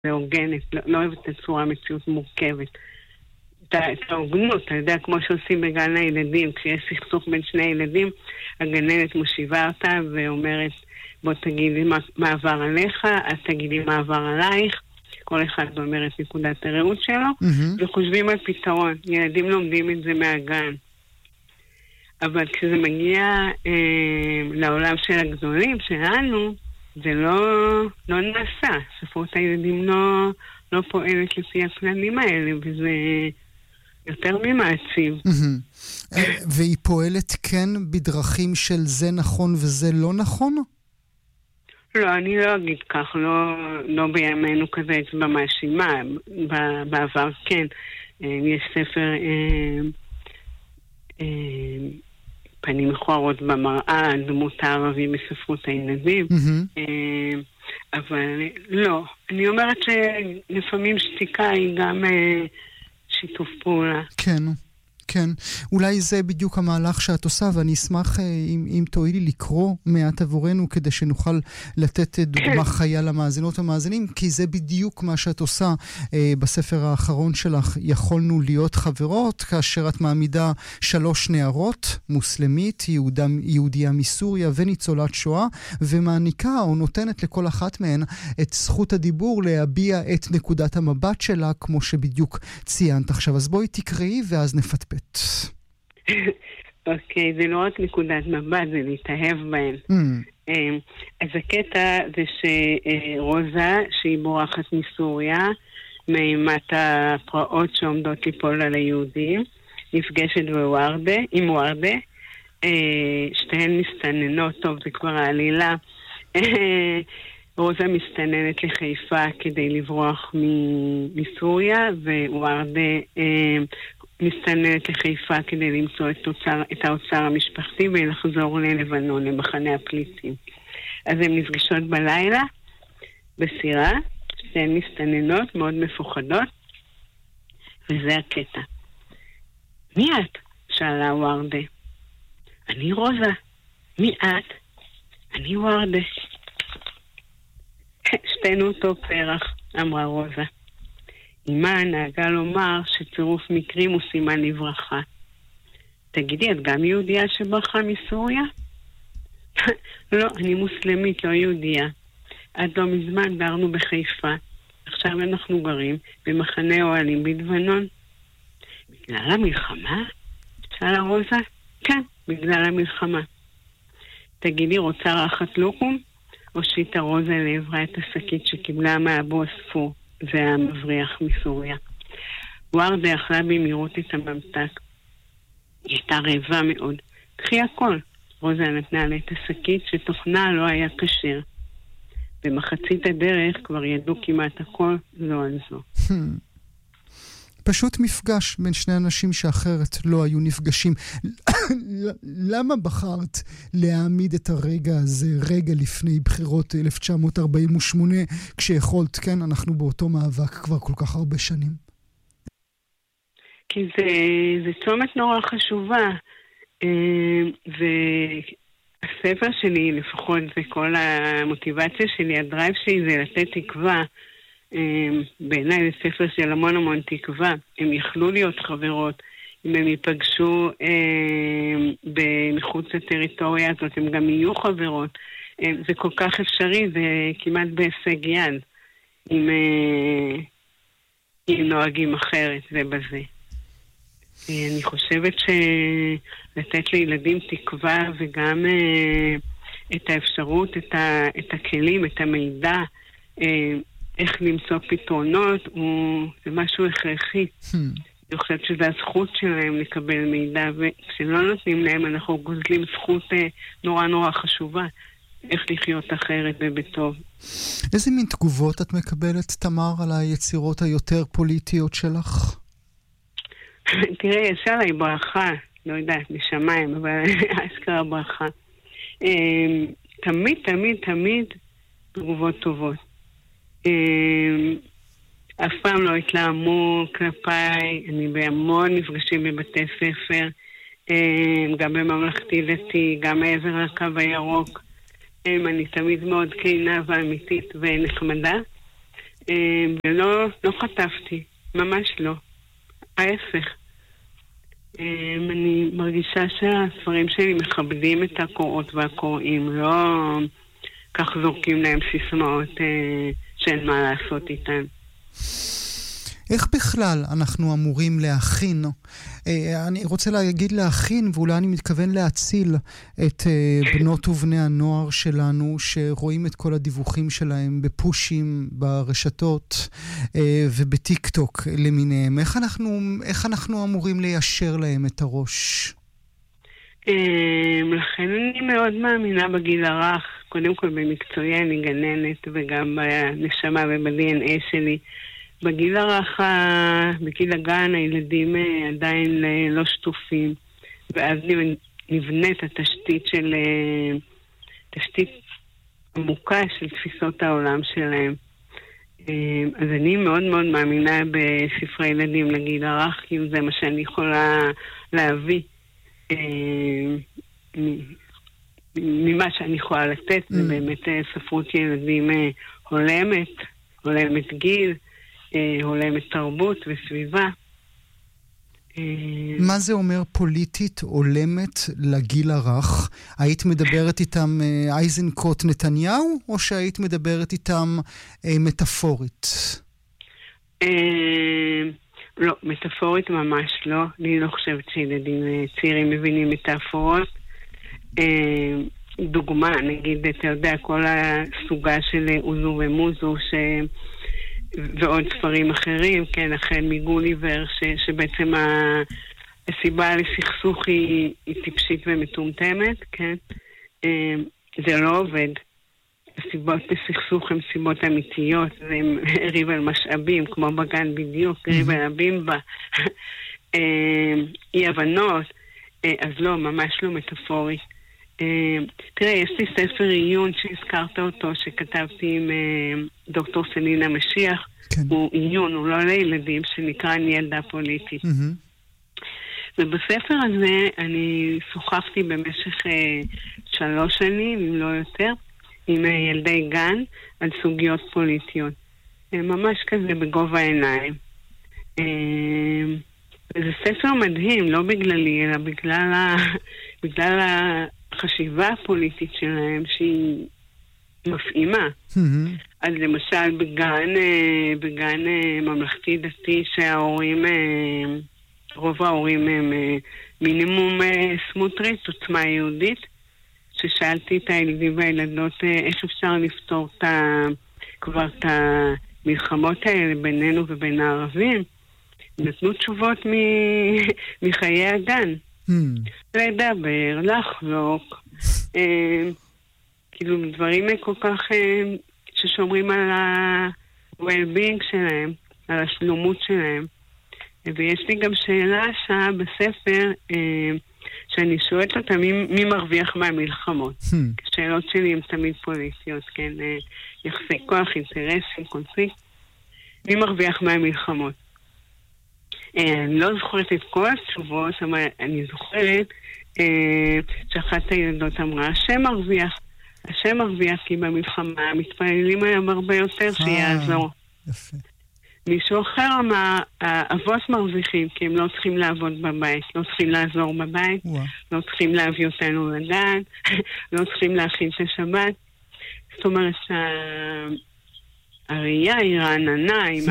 והוגנת, לא אוהבת את צורה מציאות מורכבת. את ההוגנות, אתה יודע, כמו שעושים בגן הילדים, כשיש סכסוך בין שני ילדים, הגננת מושיבה אותה ואומרת, בוא תגידי מה עבר עליך, אז תגידי מה עבר עלייך, כל אחד אומר את נקודת הראות שלו, וחושבים על פתרון. ילדים לומדים את זה מהגן. אבל כשזה מגיע לעולם של הגדולים, שלנו, זה לא נעשה. ספרות הילדים לא פועלת לפי הכללים האלה, וזה יותר ממעציב. והיא פועלת כן בדרכים של זה נכון וזה לא נכון? לא, אני לא אגיד כך, לא בימינו כזה אצבע מאשימה. בעבר כן, יש ספר פנים מכוערות במראה, דמות הערבי בספרות הילדים. אבל לא, אני אומרת שלפעמים שתיקה היא גם שיתוף פעולה. כן. כן, אולי זה בדיוק המהלך שאת עושה, ואני אשמח אם תואילי לקרוא מעט עבורנו, כדי שנוכל לתת דוגמה חיה למאזינות ומאזינים, כי זה בדיוק מה שאת עושה בספר האחרון שלך, יכולנו להיות חברות, כאשר את מעמידה 3 נערות, מוסלמית, יהודיה מסוריה וניצולת שואה, ומעניקה או נותנת לכל אחת מהן את זכות הדיבור להביע את נקודת המבט שלה, כמו שבדיוק ציינת עכשיו. אז בואי תקראי ואז נפטפט. אוקיי, זה לא רק נקודת מבט, זה להתאהב בהן. אז הקטע זה שרוזה, שהיא בורחת מסוריה, מאימת הפרעות שעומדות ליפול על היהודים, נפגשת עם וורדה, שתיהן מסתננות, טוב, זה כבר העלילה. רוזה מסתננת לחיפה כדי לברוח מסוריה, ווורדה מסתננת לחיפה כדי למצוא את האוצר המשפחתי ולחזור ללבנון, למחנה הפליטים. אז הן נפגשות בלילה, בסירה, שתיהן מסתננות, מאוד מפוחדות, וזה הקטע. מי את? שאלה וורדה. אני רוזה. מי את? אני וורדה. שתינו אותו פרח, אמרה רוזה. אמא נהגה לומר שצירוף מקרים הוא סימן לברכה. תגידי, את גם יהודיה שברחה מסוריה? לא, אני מוסלמית, לא יהודיה. עד לא מזמן גרנו בחיפה. עכשיו אנחנו גרים במחנה אוהלים בלבנון. בגלל המלחמה? שאלה רוזה? כן, בגלל המלחמה. תגידי, רוצה רחת לוקום? הושיטה רוזה לעברה את השקית שקיבלה מאבו אספור. זה היה מבריח מסוריה. וורדה אכלה במהירות את הממתק. היא הייתה רעבה מאוד. קחי הכל. רוזה נתנה לה את השקית שתוכנה לא היה כשר. במחצית הדרך כבר ידעו כמעט הכל זו על זו. פשוט מפגש בין שני אנשים שאחרת לא היו נפגשים. למה בחרת להעמיד את הרגע הזה, רגע לפני בחירות 1948, כשיכולת, כן, אנחנו באותו מאבק כבר כל כך הרבה שנים? כי זה צומת נורא חשובה. והספר שלי, לפחות, וכל המוטיבציה שלי, הדרייב שלי זה לתת תקווה. בעיניי זה ספר של המון תקווה. הם יכלו להיות חברות, אם הם ייפגשו מחוץ לטריטוריה הזאת, הם גם יהיו חברות. זה כל כך אפשרי, זה כמעט בהישג יד, אם נוהגים אחרת זה בזה. אני חושבת שלתת לילדים תקווה וגם את האפשרות, את הכלים, את המידע, איך למצוא פתרונות, זה משהו הכרחי. אני חושבת שזו הזכות שלהם לקבל מידע, וכשלא נותנים להם אנחנו גוזלים זכות נורא חשובה, איך לחיות אחרת ובטוב. איזה מין תגובות את מקבלת, תמר, על היצירות היותר פוליטיות שלך? תראה, ישר לי ברכה, לא יודעת, בשמיים, אבל אשכרה ברכה. תמיד תגובות טובות. אף פעם לא התלהמו כלפיי, אני בהמון מפגשים בבתי ספר, גם בממלכתי דתי, גם מעבר לקו הירוק. אני תמיד מאוד כנה ואמיתית ונחמדה, ולא חטפתי, ממש לא. ההפך. אני מרגישה שהספרים שלי מכבדים את הקוראות והקוראים, לא כך זורקים להם סיסמאות שאין מה לעשות איתן. איך בכלל אנחנו אמורים להכין? אני רוצה להגיד להכין, ואולי אני מתכוון להציל את בנות ובני הנוער שלנו, שרואים את כל הדיווחים שלהם בפושים, ברשתות ובטיק טוק למיניהם. איך אנחנו אמורים ליישר להם את הראש? לכן אני מאוד מאמינה בגיל הרך. קודם כל במקצועי אני גננת, וגם בנשמה וב-DNA שלי. בגיל הרך, בגיל הגן, הילדים עדיין לא שטופים, ואז נבנית התשתית תשתית עמוקה של תפיסות העולם שלהם. אז אני מאוד מאוד מאמינה בספרי ילדים לגיל הרך, כי זה מה שאני יכולה להביא ממה שאני יכולה לתת. זה באמת ספרות ילדים הולמת גיל, הולמת תרבות וסביבה. מה זה אומר פוליטית הולמת לגיל הרך? היית מדברת איתם אייזנקוט נתניהו, או שהיית מדברת איתם מטאפורית? לא, מטאפורית ממש לא. אני לא חושבת שילדים צעירים מבינים מטאפורות. דוגמה, נגיד, אתה יודע, כל הסוגה של אוזו ומוזו ועוד ספרים אחרים, כן, החל מגוליבר, שבעצם הסיבה לסכסוך היא טיפשית ומטומטמת, כן. זה לא עובד. הסיבות לסכסוך הן סיבות אמיתיות, זה ריב על משאבים, כמו בגן בדיוק, ריב על הבימבה, אי הבנות, אז לא, ממש לא מטאפורי. תראה, יש לי ספר עיון שהזכרת אותו, שכתבתי עם דוקטור סלינה משיח. כן. הוא עיון, הוא לא לילדים, שנקרא אני ילדה פוליטית. ובספר הזה אני שוחחתי במשך 3 שנים, אם לא יותר, עם ילדי גן על סוגיות פוליטיות. ממש כזה בגובה העיניים. וזה ספר מדהים, לא בגללי, אלא בגלל החשיבה הפוליטית שלהם, שהיא מפעימה. אז למשל בגן ממלכתי דתי שההורים, רוב ההורים הם מינימום סמוטריץ', עוצמה יהודית, ששאלתי את הילדים והילדות איך אפשר לפתור כבר את המלחמות האלה בינינו ובין הערבים. נתנו תשובות מחיי הגן. לדבר, לחלוק, כאילו דברים כל כך ששומרים על ה-well-being שלהם, על השלומות שלהם. ויש לי גם שאלה בספר שאני שואלת אותה, מי מרוויח מהמלחמות? שאלות שלי הן תמיד פוליטיות, כן? יחסי כוח, אינטרסים, קונפליקט. מי מרוויח מהמלחמות? אני לא זוכרת את כל התשובות, אבל אני זוכרת שאחת הילדות אמרה, השם מרוויח, כי במלחמה מתפללים עליהם הרבה יותר שיעזור. יפה. מישהו אחר אמר, האבות מרוויחים, כי הם לא צריכים לעבוד בבית, לא צריכים לעזור בבית, לא צריכים להביא אותנו לדעת, לא צריכים להכין את השבת. זאת אומרת שהראייה היא רעננה, היא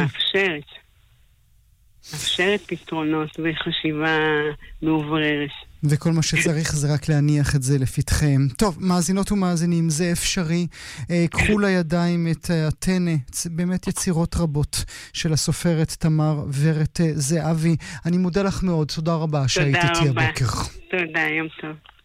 מאפשרת פתרונות וחשיבה מעובררת. וכל מה שצריך זה רק להניח את זה לפתחם. טוב, מאזינות ומאזינים, זה אפשרי. קחו לידיים את הטנא, באמת יצירות רבות של הסופרת תמר ורת זהבי. אני מודה לך מאוד, תודה רבה שהיית איתי הבוקר. תודה, יום טוב.